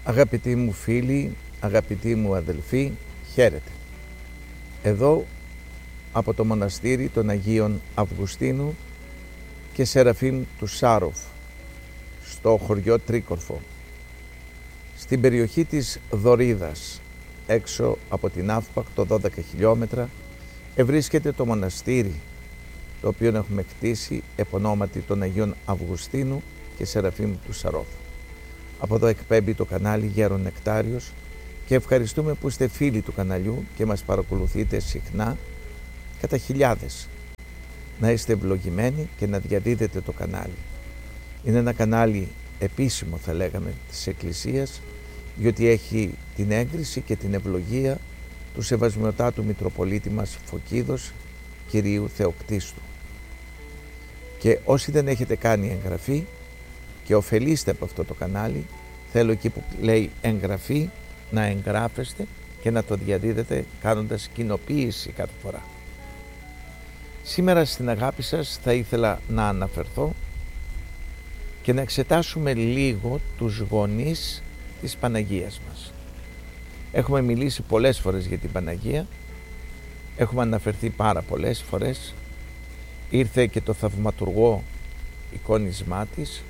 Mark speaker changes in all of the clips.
Speaker 1: Αγαπητοί μου φίλοι, αγαπητοί μου αδελφοί, χαίρετε. Εδώ από το μοναστήρι των Αγίων Αυγουστίνου και Σεραφείμ του Σάροφ, στο χωριό Τρίκορφο, στην περιοχή της Δωρίδας, έξω από την Αύπακτο 12 χιλιόμετρα, ευρίσκεται το μοναστήρι, το οποίο έχουμε κτίσει επ' ονόματι των Αγίων Αυγουστίνου και Σεραφείμ του Σαρόφ. Από εδώ εκπέμπει το κανάλι Γέρον Νεκτάριος και ευχαριστούμε που είστε φίλοι του καναλιού και μας παρακολουθείτε συχνά κατά χιλιάδες. Να είστε ευλογημένοι και να διαδίδετε το κανάλι. Είναι ένα κανάλι επίσημο, θα λέγαμε, της Εκκλησίας, διότι έχει την έγκριση και την ευλογία του Σεβασμιωτάτου Μητροπολίτη μας Φωκίδος, Κυρίου Θεοκτίστου. Και όσοι δεν έχετε κάνει εγγραφή και ωφελείστε από αυτό το κανάλι, θέλω εκεί που λέει εγγραφή να εγγράφεστε και να το διαδίδετε κάνοντας κοινοποίηση κάθε φορά. Σήμερα στην αγάπη σας θα ήθελα να αναφερθώ και να εξετάσουμε λίγο τους γονείς της Παναγίας μας. Έχουμε μιλήσει πολλές φορές για την Παναγία, έχουμε αναφερθεί πάρα πολλές φορές, ήρθε και το θαυματουργό εικόνισμά της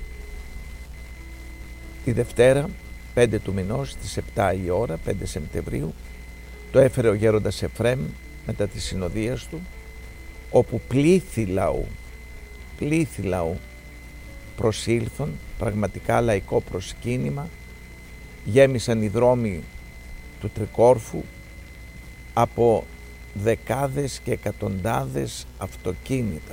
Speaker 1: τη Δευτέρα 5 του μηνός στις 7 η ώρα, 5 Σεπτεμβρίου, το έφερε ο γέροντας Εφραίμ μετά τη συνοδείας του, όπου πλήθη λαού προσήλθον, πραγματικά λαϊκό προσκύνημα, γέμισαν οι δρόμοι του Τρικόρφου από δεκάδες και εκατοντάδες αυτοκίνητα.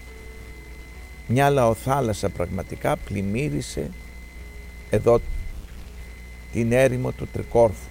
Speaker 1: Μια λαοθάλασσα πραγματικά πλημμύρισε εδώ την έρημο του Τρικόρφου,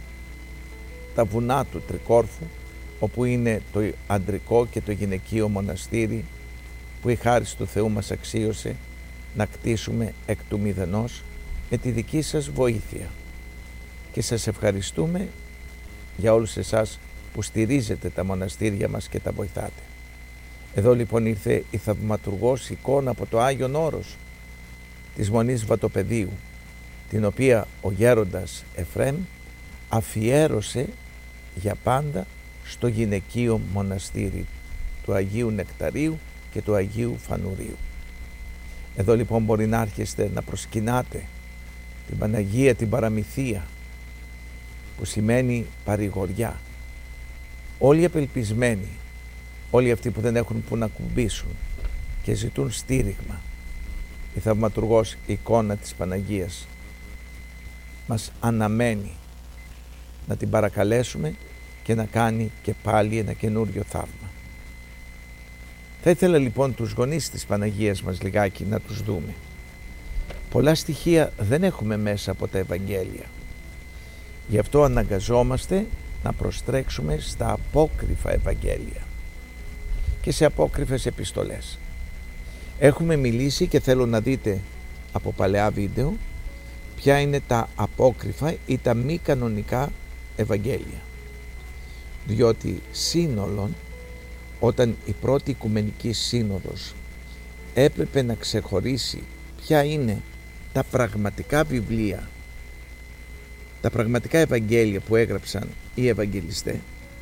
Speaker 1: τα βουνά του Τρικόρφου, όπου είναι το αντρικό και το γυναικείο μοναστήρι που η χάρις του Θεού μας αξίωσε να κτίσουμε εκ του μηδενός με τη δική σας βοήθεια. Και σας ευχαριστούμε για όλους εσάς που στηρίζετε τα μοναστήρια μας και τα βοηθάτε. Εδώ λοιπόν ήρθε η θαυματουργός εικόνα από το Άγιον Όρος της Μονής Βατοπεδίου, την οποία ο γέροντας Εφραίμ αφιέρωσε για πάντα στο γυναικείο μοναστήρι του Αγίου Νεκταρίου και του Αγίου Φανουρίου. Εδώ λοιπόν μπορεί να άρχεστε να προσκυνάτε την Παναγία, την Παραμυθία, που σημαίνει παρηγοριά. Όλοι απελπισμένοι, όλοι αυτοί που δεν έχουν που να κουμπίσουν και ζητούν στήριγμα, η θαυματουργός εικόνα της Παναγίας μας αναμένει να την παρακαλέσουμε και να κάνει και πάλι ένα καινούριο θαύμα. Θα ήθελα λοιπόν τους γονείς της Παναγίας μας λιγάκι να τους δούμε. Πολλά στοιχεία δεν έχουμε μέσα από τα Ευαγγέλια. Γι' αυτό αναγκαζόμαστε να προστρέξουμε στα απόκρυφα Ευαγγέλια και σε απόκρυφες επιστολές. Έχουμε μιλήσει και θέλω να δείτε από παλαιά βίντεο ποια είναι τα απόκρυφα ή τα μη κανονικά Ευαγγέλια. Διότι σύνολον, όταν η πρώτη Οικουμενική Σύνοδος έπρεπε να ξεχωρίσει ποια είναι τα πραγματικά βιβλία, τα πραγματικά Ευαγγέλια που έγραψαν οι Ευαγγελιστές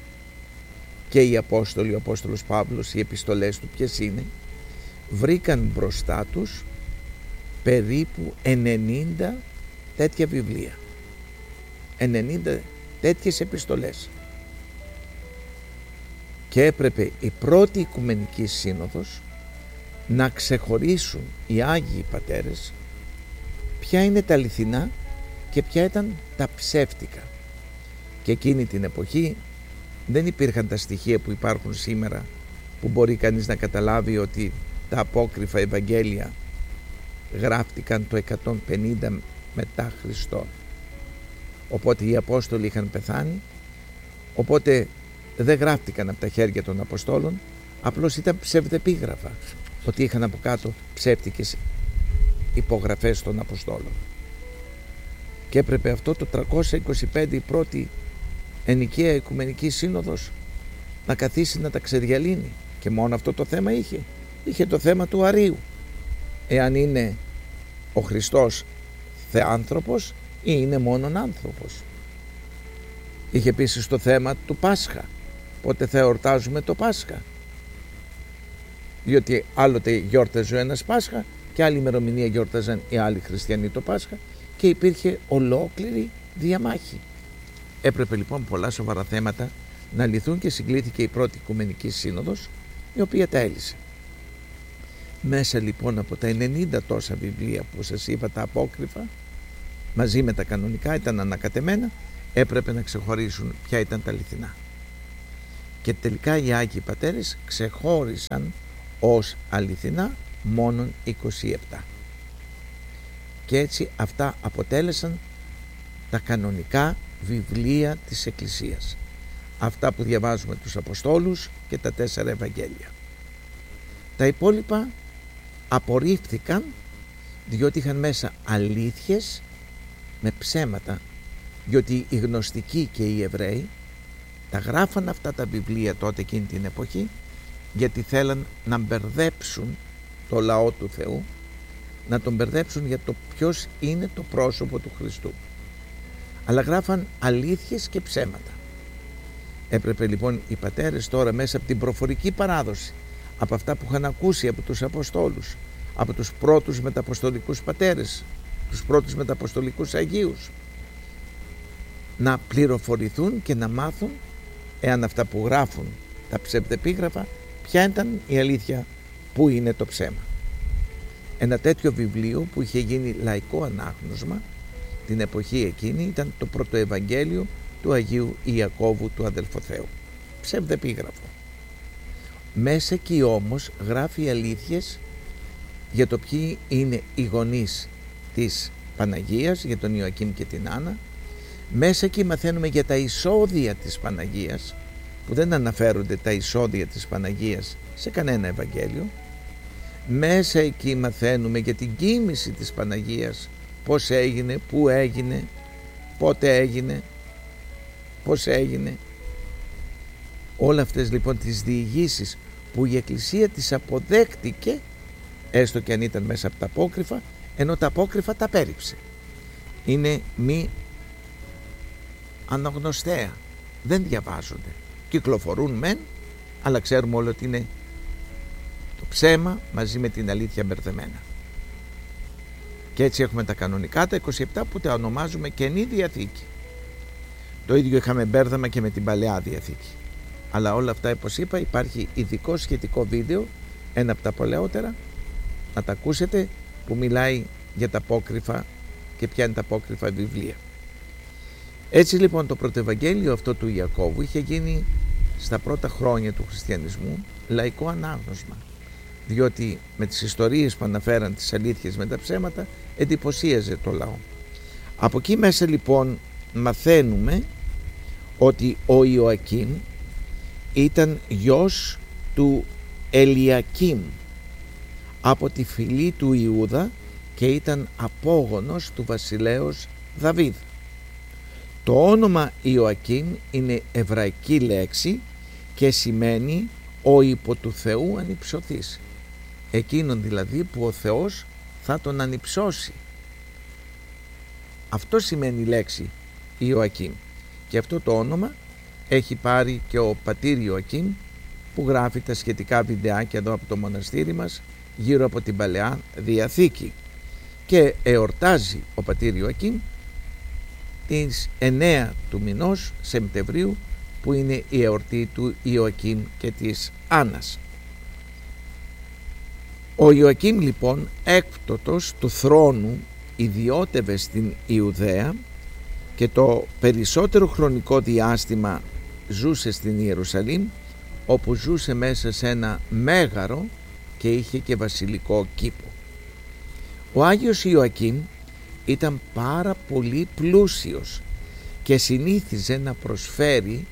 Speaker 1: και οι Απόστολοι, ο Απόστολος Παύλος, οι επιστολές του ποιες είναι, βρήκαν μπροστά τους περίπου 90 τέτοια βιβλία, 90 τέτοιες επιστολές. Και έπρεπε η πρώτη Οικουμενική Σύνοδος να ξεχωρίσουν οι Άγιοι Πατέρες ποια είναι τα αληθινά και ποια ήταν τα ψεύτικα. Και εκείνη την εποχή δεν υπήρχαν τα στοιχεία που υπάρχουν σήμερα, που μπορεί κανείς να καταλάβει ότι τα απόκρυφα Ευαγγέλια γράφτηκαν το 150 μετά Χριστόν. Οπότε οι Απόστολοι είχαν πεθάνει, οπότε δεν γράφτηκαν από τα χέρια των Αποστόλων, απλώς ήταν ψευδεπίγραφα, ότι είχαν από κάτω ψεύτικες υπογραφές των Αποστόλων. Και έπρεπε αυτό το 325 η πρώτη Ενικαία Οικουμενική Σύνοδος να καθίσει να τα ξεδιαλύνει, και μόνο αυτό το θέμα είχε το θέμα του αρείου, εάν είναι ο Χριστός θεάνθρωπος ή είναι μόνον άνθρωπος. Είχε επίσης το θέμα του Πάσχα. Πότε θα εορτάζουμε το Πάσχα? Διότι άλλοτε γιόρταζε ο ένας Πάσχα και άλλη ημερομηνία γιόρταζαν οι άλλοι χριστιανοί το Πάσχα και υπήρχε ολόκληρη διαμάχη. Έπρεπε λοιπόν πολλά σοβαρά θέματα να λυθούν και συγκλήθηκε η πρώτη Οικουμενική Σύνοδος, η οποία τα έλυσε. Μέσα λοιπόν από τα 90 τόσα βιβλία που σας είπα, τα απόκριφα, μαζί με τα κανονικά, ήταν ανακατεμένα, έπρεπε να ξεχωρίσουν ποια ήταν τα αληθινά. Και τελικά οι Άγιοι Πατέρες ξεχώρισαν ως αληθινά μόνον 27. Και έτσι αυτά αποτέλεσαν τα κανονικά βιβλία της Εκκλησίας. Αυτά που διαβάζουμε τους Αποστόλους και τα 4 Ευαγγέλια. Τα υπόλοιπα απορρίφθηκαν διότι είχαν μέσα αλήθειες με ψέματα, διότι οι γνωστικοί και οι Εβραίοι τα γράφαν αυτά τα βιβλία τότε εκείνη την εποχή γιατί θέλαν να μπερδέψουν το λαό του Θεού, να τον μπερδέψουν για το ποιος είναι το πρόσωπο του Χριστού. Αλλά γράφαν αλήθειες και ψέματα. Έπρεπε λοιπόν οι πατέρες τώρα μέσα από την προφορική παράδοση, από αυτά που είχαν ακούσει από τους Αποστόλους, από τους πρώτους μεταποστολικούς πατέρες, τους πρώτους μεταποστολικούς Αγίους, να πληροφορηθούν και να μάθουν, εάν αυτά που γράφουν τα ψευδεπίγραφα, ποια ήταν η αλήθεια, πού είναι το ψέμα. Ένα τέτοιο βιβλίο που είχε γίνει λαϊκό ανάγνωσμα την εποχή εκείνη ήταν το Πρωτοευαγγέλιο του Αγίου Ιακώβου του Αδελφοθέου. Ψευδεπίγραφο. Μέσα εκεί όμως γράφει αλήθειες για το ποιοι είναι οι γονείς της Παναγίας, για τον Ιωακήμ και την Άννα. Μέσα εκεί μαθαίνουμε για τα εισόδια της Παναγίας, που δεν αναφέρονται τα εισόδια της Παναγίας σε κανένα Ευαγγέλιο. Μέσα εκεί μαθαίνουμε για την κοίμηση της Παναγίας, πώς έγινε, πού έγινε, πότε έγινε, πώς έγινε. Όλα αυτές λοιπόν τις διηγήσεις που η Εκκλησία τις αποδέχτηκε, έστω και αν ήταν μέσα από τα απόκριφα, ενώ τα απόκριφα τα πέριψε. Είναι μη αναγνωστέα, δεν διαβάζονται, κυκλοφορούν μεν, αλλά ξέρουμε όλο ότι είναι το ψέμα μαζί με την αλήθεια μπερδεμένα. Και έτσι έχουμε τα κανονικά, τα 27, που τα ονομάζουμε Καινή Διαθήκη. Το ίδιο είχαμε μπέρδεμα και με την Παλαιά Διαθήκη. Αλλά όλα αυτά, όπως είπα, υπάρχει ειδικό σχετικό βίντεο, ένα από τα παλαιότερα, να τα ακούσετε, που μιλάει για τα απόκριφα και ποια είναι τα απόκριφα βιβλία. Έτσι λοιπόν το Πρωτοευαγγέλιο αυτό του Ιακώβου είχε γίνει στα πρώτα χρόνια του χριστιανισμού λαϊκό ανάγνωσμα, διότι με τις ιστορίες που αναφέραν τις αλήθειες με τα ψέματα εντυπωσίαζε το λαό. Από εκεί μέσα λοιπόν μαθαίνουμε ότι ο Ιωακήμ ήταν γιος του Ελιακήμ από τη φυλή του Ιούδα και ήταν απόγονος του βασιλέως Δαβίδ. Το όνομα Ιωακήμ είναι εβραϊκή λέξη και σημαίνει ο υπό του Θεού ανυψωθής, εκείνον δηλαδή που ο Θεός θα τον ανυψώσει. Αυτό σημαίνει η λέξη Ιωακήμ, και αυτό το όνομα έχει πάρει και ο πατήρ Ιωακήμ, που γράφει τα σχετικά βιντεάκια εδώ από το μοναστήρι μας γύρω από την Παλαιά Διαθήκη, και εορτάζει ο πατήρ Ιωακήμ τις 9 του μηνός Σεπτεμβρίου, που είναι η εορτή του Ιωακήμ και της Άννας. Ο Ιωακήμ λοιπόν, έκπτωτος του θρόνου, ιδιώτευε στην Ιουδαία και το περισσότερο χρονικό διάστημα ζούσε στην Ιερουσαλήμ, όπου ζούσε μέσα σε ένα μέγαρο και είχε και βασιλικό κήπο. Ο Άγιος Ιωακήμ ήταν πάρα πολύ πλούσιος και συνήθιζε να προσφέρει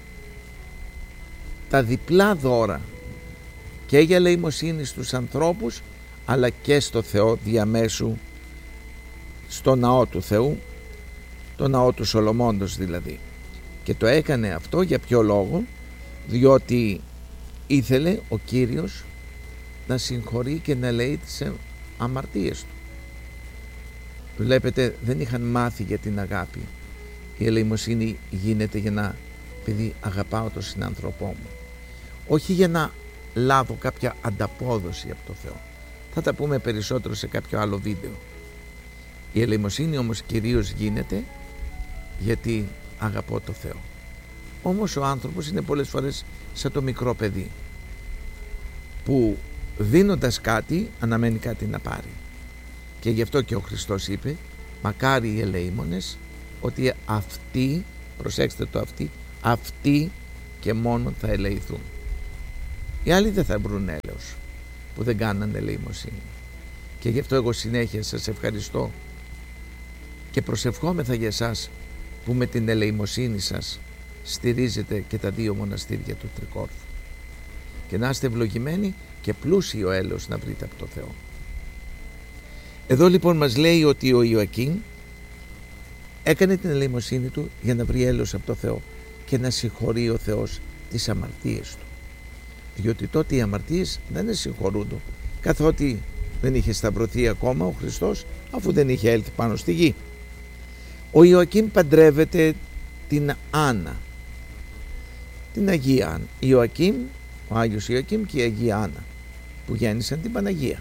Speaker 1: τα διπλά δώρα και για ελεημοσύνη στους ανθρώπους, αλλά και στο Θεό διαμέσου, στο ναό του Θεού, το ναό του Σολομώντος δηλαδή. Και το έκανε αυτό για ποιο λόγο? Διότι ήθελε ο Κύριος να συγχωρεί και να λέει τις αμαρτίες του. Βλέπετε, δεν είχαν μάθει για την αγάπη. Η ελεημοσύνη γίνεται για να, επειδή αγαπάω τον συνάνθρωπό μου, όχι για να λάβω κάποια ανταπόδοση από το Θεό. Θα τα πούμε περισσότερο σε κάποιο άλλο βίντεο. Η ελεημοσύνη όμως κυρίως γίνεται γιατί αγαπώ το Θεό. Όμως ο άνθρωπος είναι πολλές φορές σαν το μικρό παιδί που δίνοντας κάτι αναμένει κάτι να πάρει. Και γι' αυτό και ο Χριστός είπε, μακάρι οι ελεήμονες, ότι αυτοί, προσέξτε το αυτοί και μόνο θα ελεηθούν. Οι άλλοι δεν θα βρουν έλεος που δεν κάνανε ελεημοσύνη. Και γι' αυτό εγώ συνέχεια σας ευχαριστώ και προσευχόμεθα για εσάς που με την ελεημοσύνη σας στηρίζετε και τα 2 μοναστήρια του Τρικόρφου. Και να είστε ευλογημένοι και πλούσιο έλεος να βρείτε από το Θεό. Εδώ λοιπόν μας λέει ότι ο Ιωακήμ έκανε την ελεημοσύνη του για να βρει έλεος από το Θεό και να συγχωρεί ο Θεός τις αμαρτίες του. Διότι τότε οι αμαρτίες δεν συγχωρούνται, καθότι δεν είχε σταυρωθεί ακόμα ο Χριστός, αφού δεν είχε έλθει πάνω στη γη. Ο Ιωακήμ παντρεύεται την Άννα, την Αγία Άννα. Ιωακήμ, ο Άγιος Ιωακήμ και η Αγία Άννα, που γέννησαν την Παναγία.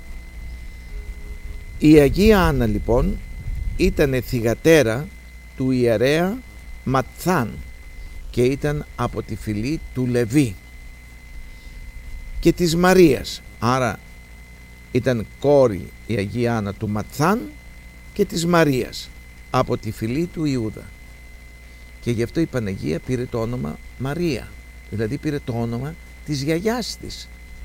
Speaker 1: Η Αγία Άννα λοιπόν ήταν θυγατέρα του ιερέα Ματθάν και ήταν από τη φυλή του Λεβί και της Μαρίας. Άρα ήταν κόρη η Αγία Άννα του Ματθάν και της Μαρίας από τη φυλή του Ιούδα. Και γι' αυτό η Παναγία πήρε το όνομα Μαρία, δηλαδή πήρε το όνομα της γιαγιάς της.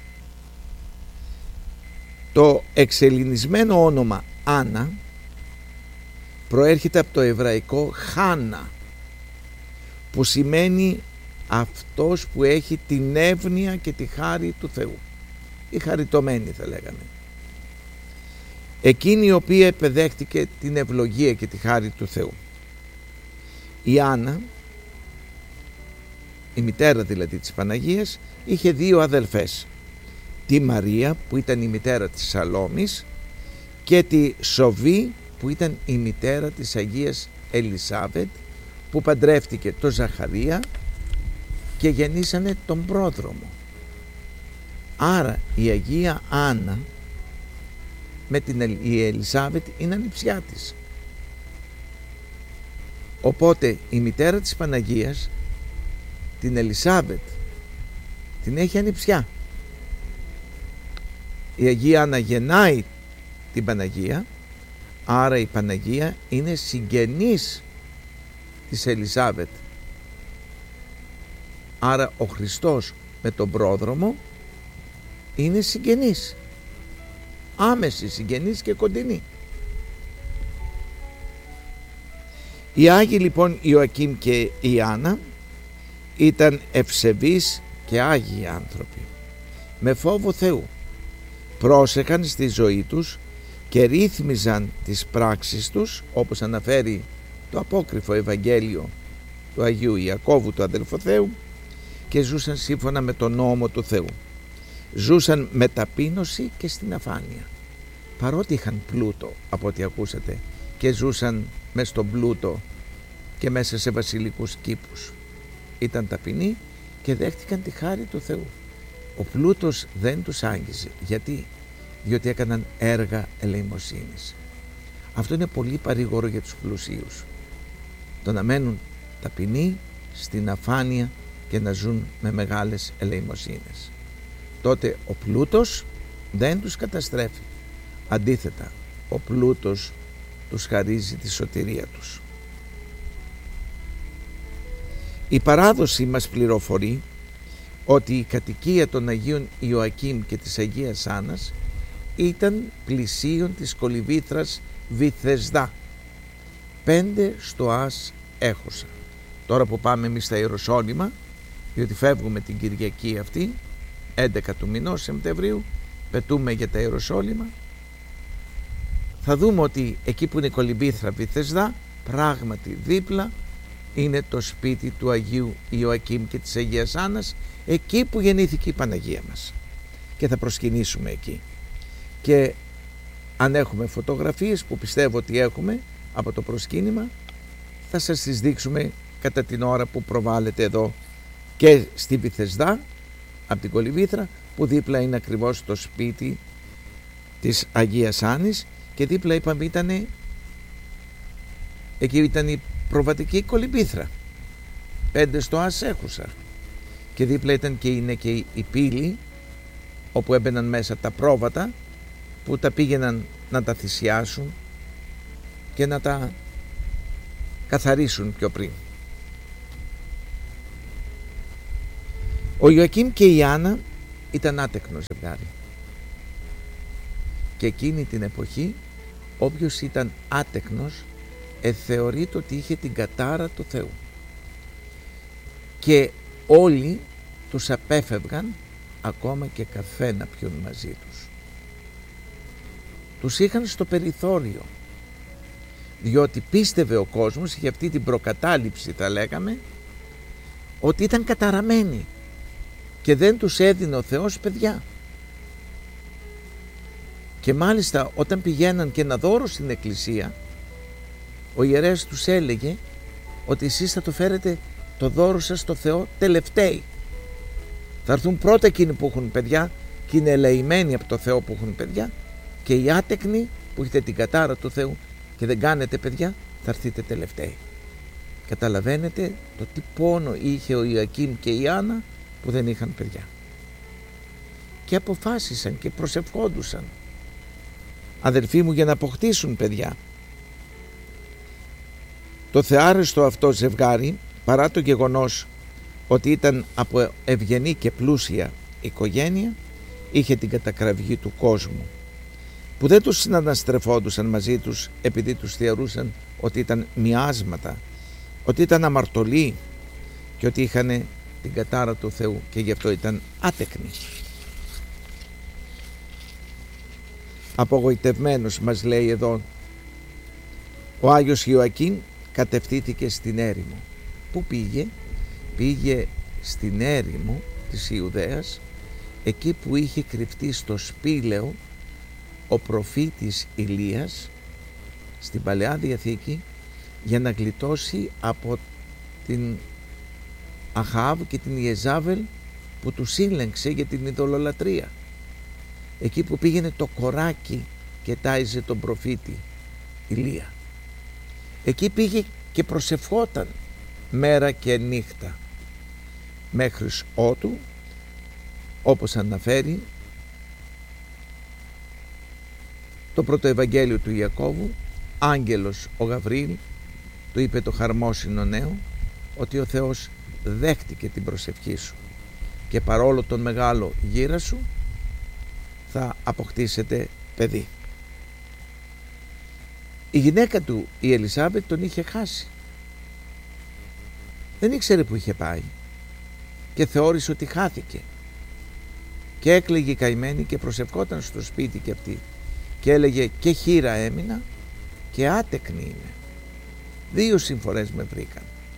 Speaker 1: Το εξελληνισμένο όνομα Άννα προέρχεται από το εβραϊκό Χάνα, που σημαίνει αυτός που έχει την εύνοια και τη χάρη του Θεού, η χαριτωμένη θα λέγαμε, εκείνη η οποία επεδέχτηκε την ευλογία και τη χάρη του Θεού. Η Άννα, η μητέρα δηλαδή της Παναγίας, είχε 2 αδελφές, τη Μαρία που ήταν η μητέρα της Σαλόμης και τη Σοβή που ήταν η μητέρα της Αγίας Ελισάβετ, που παντρεύτηκε τον Ζαχαρία και γεννήσανε τον πρόδρομο. Άρα η Αγία Άννα με την η Ελισάβετ είναι ανιψιά της. Οπότε η μητέρα της Παναγίας την Ελισάβετ την έχει ανιψιά. Η Αγία Άννα γεννάει την Παναγία, άρα η Παναγία είναι συγγενής της Ελισάβετ. Άρα ο Χριστός με τον πρόδρομο είναι συγγενής, άμεση συγγενής και κοντινή. Οι Άγιοι λοιπόν Ιωακήμ και η Άννα ήταν ευσεβείς και Άγιοι άνθρωποι, με φόβο Θεού. Πρόσεχαν στη ζωή τους και ρύθμιζαν τις πράξεις τους, όπως αναφέρει το απόκριφο Ευαγγέλιο του Αγίου Ιακώβου του αδελφοθέου, και ζούσαν σύμφωνα με τον νόμο του Θεού. Ζούσαν με ταπείνωση και στην αφάνεια, παρότι είχαν πλούτο από ό,τι ακούσατε, και ζούσαν μες στον πλούτο και μέσα σε βασιλικούς κήπους. Ήταν ταπεινοί και δέχτηκαν τη χάρη του Θεού. Ο πλούτος δεν τους άγγιζε. Γιατί? Διότι έκαναν έργα ελεημοσύνης. Αυτό είναι πολύ παρήγορο για τους πλουσίους, το να μένουν ταπεινοί στην αφάνεια και να ζουν με μεγάλες ελεημοσύνες. Τότε ο πλούτος δεν τους καταστρέφει. Αντίθετα, ο πλούτος τους χαρίζει τη σωτηρία τους. Η παράδοση μας πληροφορεί ότι η κατοικία των Αγίων Ιωακήμ και της Αγίας Άννας ήταν πλησίον της κολυβήθρας Βυθεσδά, 5 στοάς έχωσα. Τώρα που πάμε εμείς στα Ιεροσόλυμα, διότι φεύγουμε την Κυριακή αυτή, 11 του μηνός Σεπτεμβρίου, πετούμε για τα Ιεροσόλυμα, θα δούμε ότι εκεί που είναι η κολυβήθρα Βυθεσδά, πράγματι δίπλα είναι το σπίτι του Αγίου Ιωακήμ και της Αγίας Άννας, εκεί που γεννήθηκε η Παναγία μας, και θα προσκυνήσουμε εκεί. Και αν έχουμε φωτογραφίες, που πιστεύω ότι έχουμε από το προσκύνημα, θα σας τις δείξουμε κατά την ώρα που προβάλλεται εδώ και στη Βυθεσδά, από την Κολυμβήθρα, που δίπλα είναι ακριβώς το σπίτι της Αγίας Άννης, και δίπλα είπαμε εκεί ήταν η προβατική Κολυμβήθρα, 5 στο Ασέχουσα, και δίπλα είναι και η πύλη όπου έμπαιναν μέσα τα πρόβατα που τα πήγαιναν να τα θυσιάσουν και να τα καθαρίσουν πιο πριν. Ο Ιωακήμ και η Άννα ήταν άτεκνο ζευγάρι, και εκείνη την εποχή όποιος ήταν άτεκνος θεωρείται ότι είχε την κατάρα του Θεού, και όλοι τους απέφευγαν ακόμα και καφέ να πιούν μαζί τους. Τους είχαν στο περιθώριο, διότι πίστευε ο κόσμος, για αυτή την προκατάληψη θα λέγαμε, ότι ήταν καταραμένοι και δεν τους έδινε ο Θεός παιδιά. Και μάλιστα όταν πηγαίναν και ένα δώρο στην εκκλησία, ο ιερέας τους έλεγε ότι εσείς θα το φέρετε το δώρο σας στο Θεό τελευταίοι. Θα έρθουν πρώτα εκείνοι που έχουν παιδιά και είναι ελεημένοι από το Θεό που έχουν παιδιά, και οι άτεκνοι που έχετε την κατάρα του Θεού και δεν κάνετε παιδιά, θα έρθετε τελευταίοι. Καταλαβαίνετε το τι πόνο είχε ο Ιωακήμ και η Άννα που δεν είχαν παιδιά, και αποφάσισαν και προσευχόντουσαν, αδελφοί μου, για να αποκτήσουν παιδιά. Το θεάρεστο αυτό ζευγάρι, παρά το γεγονός ότι ήταν από ευγενή και πλούσια οικογένεια, είχε την κατακραυγή του κόσμου, που δεν τους συναναστρεφόντουσαν μαζί τους επειδή τους θεωρούσαν ότι ήταν μοιάσματα, ότι ήταν αμαρτωλοί και ότι είχαν την κατάρα του Θεού, και γι' αυτό ήταν άτεκνοι. Απογοητευμένος, μας λέει εδώ, ο Άγιος Ιωακήμ κατευθύνθηκε στην έρημο. Πού πήγε? Πήγε στην έρημο της Ιουδαίας, εκεί που είχε κρυφτεί στο σπήλαιο ο προφήτης Ηλίας στην Παλαιά Διαθήκη, για να γλιτώσει από την Αχάβ και την Ιεζάβελ που του σύλλεγξε για την ειδωλολατρία. Εκεί που πήγαινε το κοράκι και τάιζε τον προφήτη Ηλία. Εκεί πήγε και προσευχόταν μέρα και νύχτα, μέχρι ότου, όπως αναφέρει το πρώτο Ευαγγέλιο του Ιακώβου, άγγελος ο Γαβρίλ του είπε το χαρμόσυνο νέο ότι ο Θεός δέχτηκε την προσευχή σου και παρόλο τον μεγάλο γύρα σου θα αποκτήσετε παιδί. Η γυναίκα του, η Ελισάβετ, τον είχε χάσει. Δεν ήξερε που είχε πάει και θεώρησε ότι χάθηκε, και έκλαιγε καημένη και προσευχόταν στο σπίτι και αυτή και έλεγε και χήρα έμεινα και άτεκνη είμαι. 2 συμφορές με βρήκαν.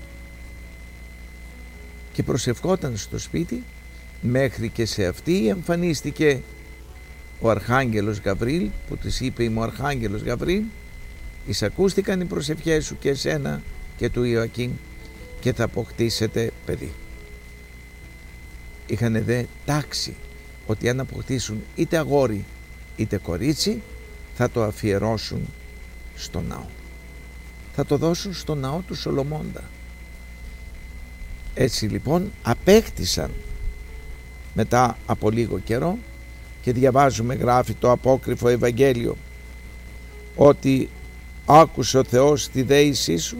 Speaker 1: Και προσευχόταν στο σπίτι μέχρι και σε αυτή εμφανίστηκε ο Αρχάγγελος Γαβρίλ, που της είπε είμαι ο Αρχάγγελος Γαβρίλ, εισακούστηκαν οι προσευχές σου και εσένα και του Ιωακήμ και θα αποκτήσετε παιδί. Είχανε δε τάξει ότι αν αποκτήσουν είτε αγόρι είτε κορίτσι θα το αφιερώσουν στο ναό. Θα το δώσουν στο ναό του Σολομώντα. Έτσι λοιπόν απέκτησαν μετά από λίγο καιρό, και διαβάζουμε, γράφει το απόκριφο Ευαγγέλιο, ότι άκουσε ο Θεός τη δέησή σου,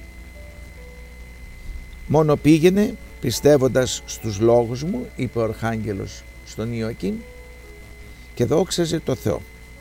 Speaker 1: μόνο πήγαινε πιστεύοντας στους λόγους μου, είπε ο Αρχάγγελος στον Ιωακήμ, και δόξαζε το Θεό.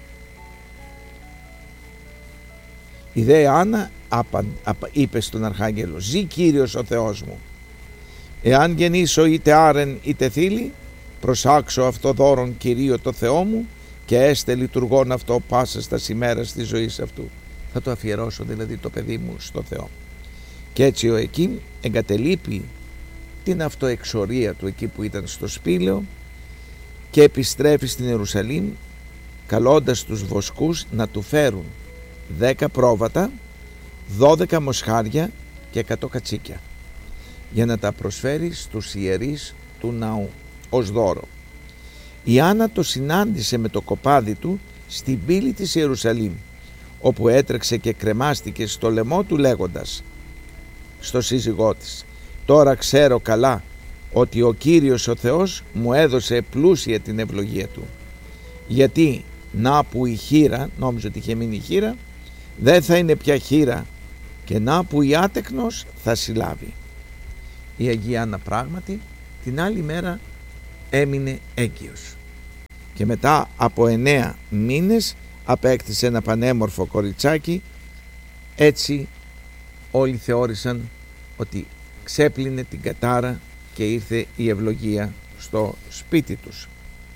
Speaker 1: Η δε Άννα είπε στον Αρχάγγελο, ζει Κύριος ο Θεός μου, εάν γεννήσω είτε άρεν είτε θήλη, προσάξω αυτό δώρον Κυρίω το Θεό μου και έστε λειτουργών αυτό πάσας τα ημέρας της ζωής αυτού. Θα το αφιερώσω δηλαδή το παιδί μου στο Θεό. Και έτσι ο Ιωακήμ εγκατελείπει την αυτοεξορία του εκεί που ήταν στο σπήλαιο και επιστρέφει στην Ιερουσαλήμ καλώντας τους βοσκούς να του φέρουν 10 πρόβατα, 12 μοσχάρια και 100 κατσίκια, για να τα προσφέρει στους ιερείς του ναού ως δώρο. Η Άννα το συνάντησε με το κοπάδι του στην πύλη της Ιερουσαλήμ, όπου έτρεξε και κρεμάστηκε στο λαιμό του λέγοντας στο σύζυγό της: «Τώρα ξέρω καλά ότι ο Κύριος ο Θεός μου έδωσε πλούσια την ευλογία του, γιατί να που η χήρα», νόμιζε ότι είχε μείνει η χήρα, «δεν θα είναι πια χήρα, και να που η άτεκνος θα συλλάβει». Η Αγία Άννα πράγματι την άλλη μέρα έμεινε έγκυος και μετά από 9 μήνες απέκτησε ένα πανέμορφο κοριτσάκι. Έτσι όλοι θεώρησαν ότι ξέπλυνε την κατάρα και ήρθε η ευλογία στο σπίτι τους.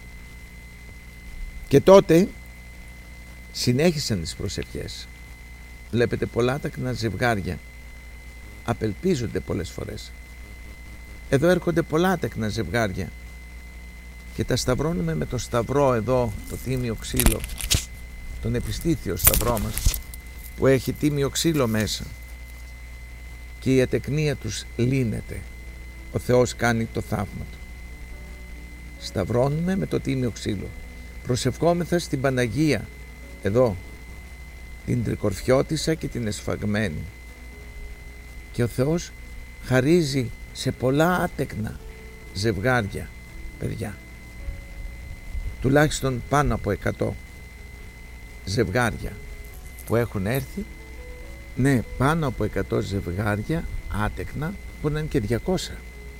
Speaker 1: Και τότε συνέχισαν τις προσευχές. Βλέπετε, πολλά τακνά ζευγάρια απελπίζονται πολλές φορές. Εδώ έρχονται πολλά τακνά ζευγάρια και τα σταυρώνουμε με το σταυρό εδώ, το τίμιο ξύλο, τον επιστήθιο σταυρό μας, που έχει τίμιο ξύλο μέσα, και η ατεκνία τους λύνεται. Ο Θεός κάνει το θαύμα του. Σταυρώνουμε με το τίμιο ξύλο. Προσευχόμεθα στην Παναγία, εδώ, την Τρικορφιώτισσα και την Εσφαγμένη, και ο Θεός χαρίζει σε πολλά άτεκνα ζευγάρια, παιδιά, τουλάχιστον πάνω από 100 ζευγάρια που έχουν έρθει. Ναι, πάνω από 100 ζευγάρια άτεκνα, μπορεί να είναι και 200.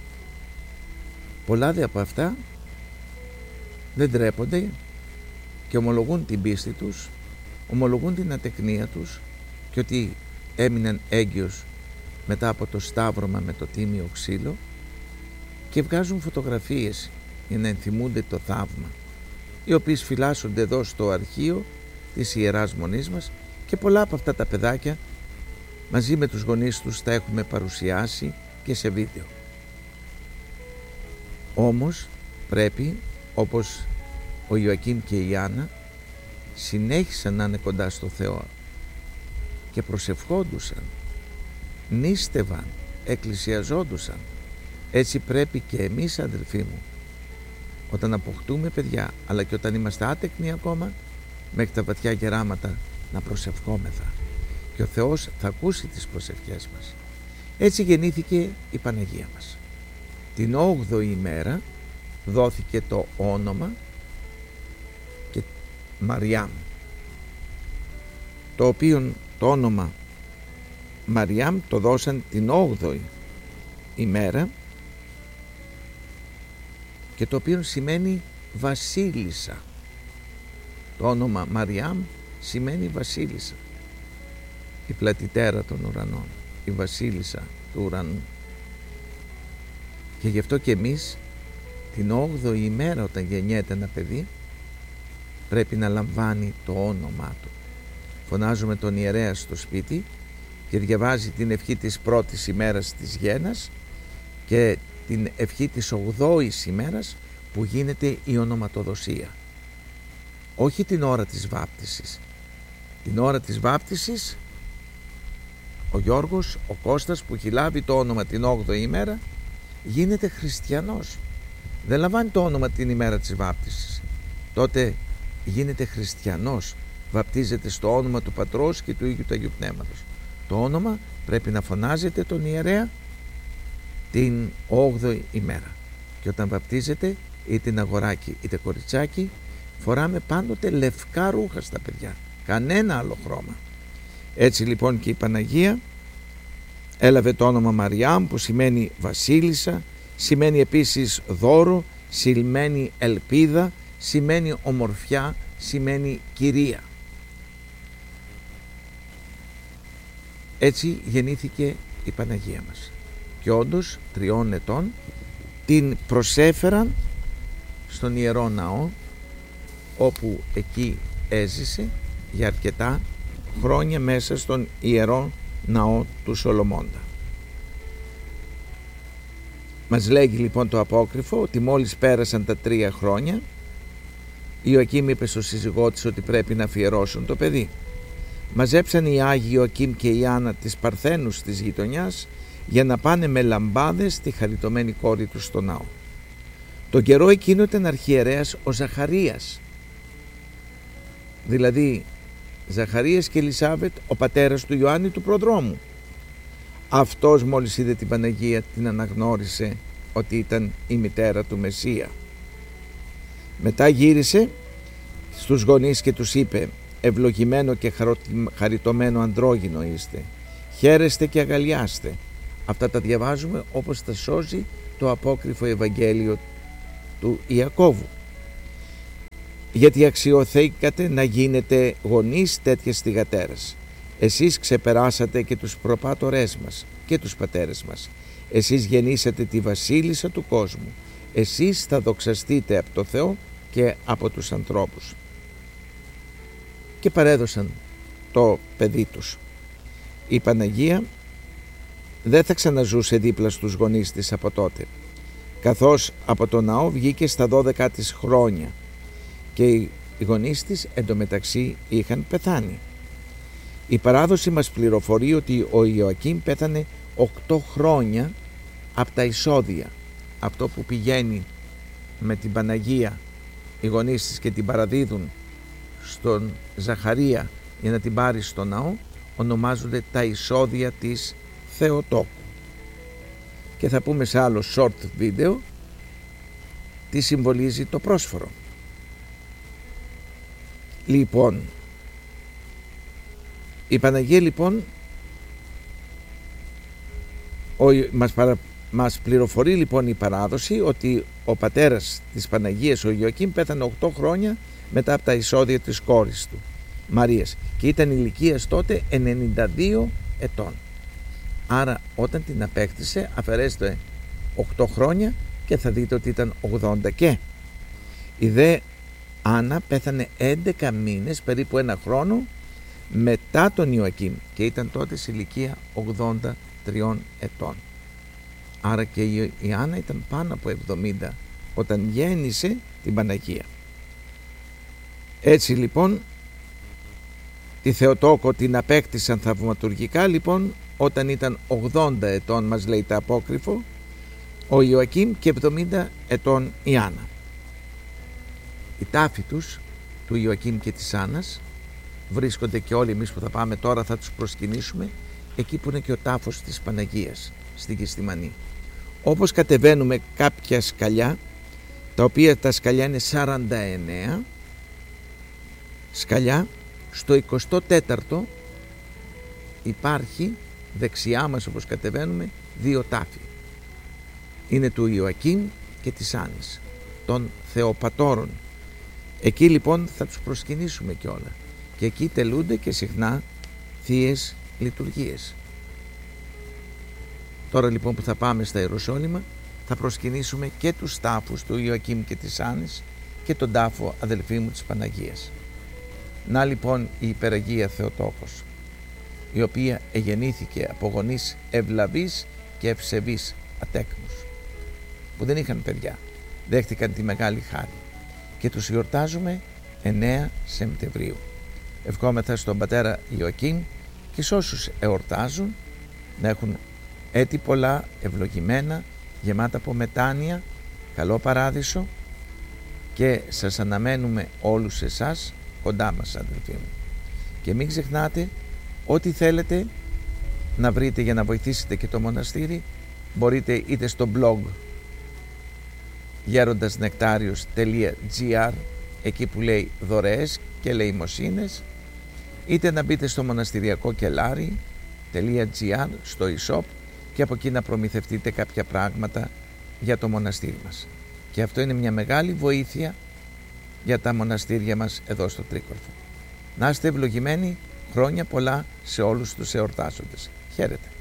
Speaker 1: Πολλά δε από αυτά δεν ντρέπονται και ομολογούν την πίστη τους, ομολογούν την ατεκνία τους και ότι έμειναν έγκυος μετά από το σταύρωμα με το τίμιο ξύλο, και βγάζουν φωτογραφίες για να ενθυμούνται το θαύμα, οι οποίες φυλάσσονται εδώ στο αρχείο της Ιεράς Μονής μας, και πολλά από αυτά τα παιδάκια μαζί με τους γονείς τους τα έχουμε παρουσιάσει και σε βίντεο. Όμως πρέπει, όπως ο Ιωακήμ και η Άννα, συνέχισαν να είναι κοντά στο Θεό και προσευχόντουσαν, νήστευαν, εκκλησιαζόντουσαν. Έτσι πρέπει και εμείς, αδελφοί μου, όταν αποκτούμε παιδιά, αλλά και όταν είμαστε άτεκνοι ακόμα, μέχρι τα βαθιά γεράματα, να προσευχόμεθα, και ο Θεός θα ακούσει τις προσευχές μας. Έτσι γεννήθηκε η Παναγία μας. Την 8η ημέρα δόθηκε το όνομα και Μαριάμ, το οποίο το όνομα Μαριάμ το δώσαν την 8η ημέρα, και το οποίο σημαίνει βασίλισσα. Το όνομα Μαριάμ σημαίνει βασίλισσα, η πλατητέρα των ουρανών, η βασίλισσα του ουρανού. Και γι' αυτό και εμείς την 8η ημέρα, όταν γεννιέται ένα παιδί, πρέπει να λαμβάνει το όνομά του. Φωνάζουμε τον ιερέα στο σπίτι και διαβάζει την ευχή της πρώτης ημέρας της γέννας και την ευχή της 8ης ημέρας, που γίνεται η ονοματοδοσία. Όχι την ώρα της βάπτισης. Την ώρα της βάπτισης ο Γιώργος, ο Κώστας, που έχει λάβει το όνομα την 8η ημέρα, γίνεται χριστιανός. Δεν λαμβάνει το όνομα την ημέρα της βάπτισης. Τότε γίνεται χριστιανός, βαπτίζεται στο όνομα του Πατρός και του Υιού του Αγίου Πνεύματος. Το όνομα πρέπει να φωνάζεται τον ιερέα την 8η ημέρα, και όταν βαπτίζεται, είτε είναι αγοράκι είτε κοριτσάκι, φοράμε πάντοτε λευκά ρούχα στα παιδιά, κανένα άλλο χρώμα. Έτσι λοιπόν και η Παναγία έλαβε το όνομα Μαριάμ, που σημαίνει βασίλισσα, σημαίνει επίσης δώρο, σημαίνει ελπίδα, σημαίνει ομορφιά, σημαίνει κυρία. Έτσι γεννήθηκε η Παναγία μας, και όντως 3 ετών την προσέφεραν στον Ιερό Ναό, όπου εκεί έζησε για αρκετά χρόνια μέσα στον Ιερό Ναό του Σολομώντα. Μας λέγει λοιπόν το απόκριφο ότι μόλις πέρασαν τα 3 χρόνια, Ιωακήμ είπε στον σύζυγό της ότι πρέπει να αφιερώσουν το παιδί. Μαζέψαν οι Άγιοι Ιωακήμ και η Άννα τις παρθένους της γειτονιάς για να πάνε με λαμπάδες στη χαριτωμένη κόρη του στο ναό. Τον καιρό εκείνο ήταν αρχιερέας ο Ζαχαρίας, δηλαδή Ζαχαρίας και Ελισάβετ, ο πατέρας του Ιωάννη του προδρόμου. Αυτός μόλις είδε την Παναγία την αναγνώρισε ότι ήταν η μητέρα του Μεσσία. Μετά γύρισε στους γονείς και τους είπε: «Ευλογημένο και χαριτωμένο ανδρόγυνο είστε, χαίρεστε και αγαλιάστε». Αυτά τα διαβάζουμε όπως τα σώζει το απόκριφο Ευαγγέλιο του Ιακώβου. «Γιατί αξιοθήκατε να γίνετε γονείς τέτοιες θυγατέρας. Εσείς ξεπεράσατε και τους προπάτορές μας και τους πατέρες μας. Εσείς γεννήσατε τη βασίλισσα του κόσμου. Εσείς θα δοξαστείτε από το Θεό και από τους ανθρώπους». Και παρέδωσαν το παιδί τους. Η Παναγία δεν θα ξαναζούσε δίπλα στους γονείς της από τότε, καθώς από το ναό βγήκε στα 12 της χρόνια και οι γονείς της εντωμεταξύ είχαν πεθάνει. Η παράδοση μας πληροφορεί ότι ο Ιωακήμ πέθανε 8 χρόνια από τα εισόδια. Αυτό που πηγαίνει με την Παναγία οι γονείς της και την παραδίδουν στον Ζαχαρία για να την πάρει στο ναό, ονομάζονται τα εισόδια της Θεοτόκου. Και θα πούμε σε άλλο short βίντεο τι συμβολίζει το πρόσφορο. Λοιπόν, η Παναγία λοιπόν μας πληροφορεί λοιπόν η παράδοση ότι ο πατέρας της Παναγίας, ο Ιωακήμ, πέθανε 8 χρόνια μετά από τα εισόδια της κόρης του Μαρίας και ήταν ηλικίας τότε 92 ετών. Άρα όταν την απέκτησε αφαιρέστε 8 χρόνια και θα δείτε ότι ήταν 80 και. Η δε Άννα πέθανε 11 μήνες, περίπου 1 χρόνο μετά τον Ιωακήμ και ήταν τότε σε ηλικία 83 ετών. Άρα και η Άννα ήταν πάνω από 70 όταν γέννησε την Παναγία. Έτσι λοιπόν τη Θεοτόκο την απέκτησαν θαυματουργικά λοιπόν όταν ήταν 80 ετών, μας λέει το απόκριφο, ο Ιωακήμ και 70 ετών η Άννα. Οι τάφοι τους, του Ιωακήμ και της Άννας, βρίσκονται και όλοι εμείς που θα πάμε τώρα θα τους προσκυνήσουμε εκεί που είναι και ο τάφος της Παναγίας στην Γεστημανή. Όπως κατεβαίνουμε κάποια σκαλιά, τα οποία τα σκαλιά είναι 49 σκαλιά, στο 24ο υπάρχει δεξιά μας όπως κατεβαίνουμε 2 τάφοι. Είναι του Ιωακήμ και της Άννης, των Θεοπατώρων. Εκεί λοιπόν θα τους προσκυνήσουμε κιόλα και εκεί τελούνται και συχνά θείες λειτουργίες. Τώρα λοιπόν που θα πάμε στα Ιεροσόλυμα θα προσκυνήσουμε και τους τάφους του Ιωακήμ και της Άννης και τον τάφο αδελφή μου της Παναγίας. Να λοιπόν η υπεραγία Θεοτόκος, η οποία εγεννήθηκε από γονείς ευλαβείς και ευσεβείς ατέκνους που δεν είχαν παιδιά, δέχτηκαν τη μεγάλη χάρη και τους γιορτάζουμε 9 Σεπτεμβρίου. Ευχόμεθα στον πατέρα Ιωακήμ και σε όσους εορτάζουν να έχουν έτη πολλά, ευλογημένα, γεμάτα από μετάνοια, καλό παράδεισο και σας αναμένουμε όλους εσάς κοντά μας, αδελφοί μου. Και μην ξεχνάτε, ό,τι θέλετε να βρείτε για να βοηθήσετε και το μοναστήρι μπορείτε είτε στο blog gerondasnectarios.gr, εκεί που λέει δωρεές και ελεημοσύνες, είτε να μπείτε στο μοναστηριακό κελάρι.gr στο e-shop και από εκεί να προμηθευτείτε κάποια πράγματα για το μοναστήρι μας. Και αυτό είναι μια μεγάλη βοήθεια για τα μοναστήρια μας εδώ στο Τρίκορφο. Να είστε ευλογημένοι, χρόνια πολλά σε όλους τους εορτάζοντες. Χαίρετε.